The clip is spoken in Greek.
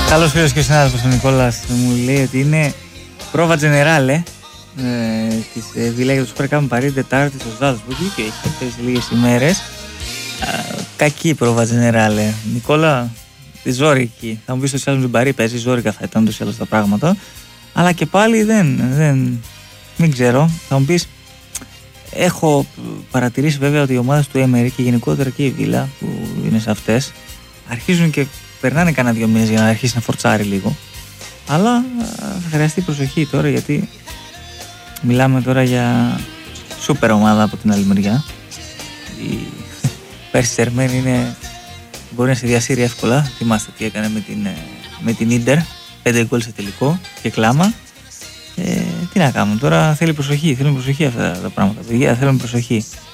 Καλώς φίλος και ο συνάδελφος ο Νικόλας μου λέει ότι είναι πρόβα τζενεράλε της Βιλέγια του Super Cup Παρί Τετάρτη στο Ζάλτσμπουργκ και έχει παίξει λίγες ημέρες. Κακή πρόβα τζενεράλε. Νικόλα, τη ζόρικη. Θα μου πεις ότι στην Παρί παίζει ζόρικα, θα ήταν τόσο άλλως τα πράγματα. Αλλά και πάλι μην ξέρω. Θα μου πεις, έχω παρατηρήσει βέβαια ότι οι ομάδες του Έμερι και γενικότερα και η Βίλα που είναι σε αυτές αρχίζουν και περνάνε κανένα 2 μήνες για να αρχίσει να φορτσάρει λίγο. Αλλά θα χρειαστεί προσοχή τώρα, γιατί μιλάμε τώρα για σούπερ ομάδα από την άλλη μεριά. Η Paris Saint-Germain μπορεί να σε διασύρει εύκολα. Θυμάστε τι έκανε με την Ίντερ, 5 γκολ σε τελικό και κλάμα. Τι να κάνουμε τώρα, θέλει προσοχή, θέλουν προσοχή αυτά τα πράγματα. Παιδιά, θέλουν προσοχή.